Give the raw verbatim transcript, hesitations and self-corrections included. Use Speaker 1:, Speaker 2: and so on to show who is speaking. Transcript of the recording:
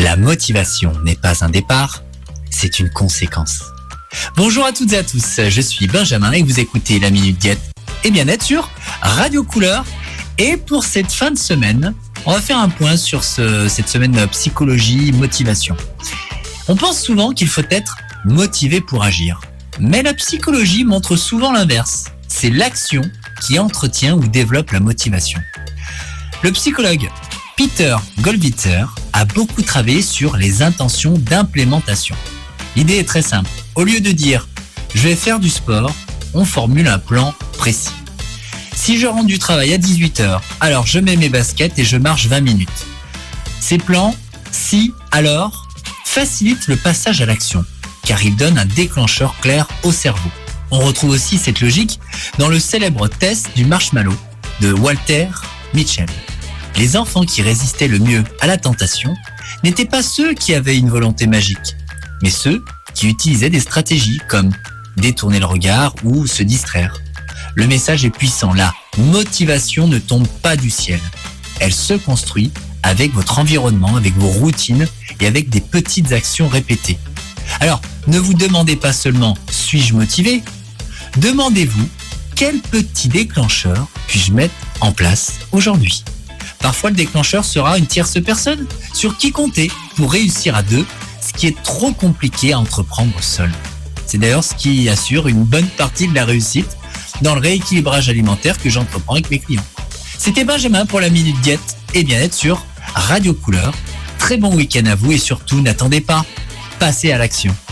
Speaker 1: La motivation n'est pas un départ, c'est une conséquence. Bonjour à toutes et à tous, je suis Benjamin et vous écoutez la Minute Diète et Bien-être sur Radio Couleur. Et pour cette fin de semaine, on va faire un point sur ce, cette semaine psychologie, motivation. On pense souvent qu'il faut être motivé pour agir, mais la psychologie montre souvent l'inverse. C'est l'action qui entretient ou développe la motivation. Le psychologue Peter Goldwitzer a beaucoup travaillé sur les intentions d'implémentation. L'idée est très simple. Au lieu de dire « je vais faire du sport », on formule un plan précis. Si je rentre du travail à dix-huit heures, alors je mets mes baskets et je marche vingt minutes. Ces plans, si, alors, facilitent le passage à l'action, car ils donnent un déclencheur clair au cerveau. On retrouve aussi cette logique dans le célèbre test du marshmallow de Walter Mitchell. Les enfants qui résistaient le mieux à la tentation n'étaient pas ceux qui avaient une volonté magique, mais ceux qui utilisaient des stratégies comme détourner le regard ou se distraire. Le message est puissant, la motivation ne tombe pas du ciel. Elle se construit avec votre environnement, avec vos routines et avec des petites actions répétées. Alors, ne vous demandez pas seulement « suis-je motivé ?», demandez-vous « quel petit déclencheur puis-je mettre en place aujourd'hui ?» Parfois, le déclencheur sera une tierce personne sur qui compter pour réussir à deux, ce qui est trop compliqué à entreprendre seul. C'est d'ailleurs ce qui assure une bonne partie de la réussite dans le rééquilibrage alimentaire que j'entreprends avec mes clients. C'était Benjamin pour la Minute Diète et Bien-être sur Radio Couleur. Très bon week-end à vous et surtout, n'attendez pas, passez à l'action.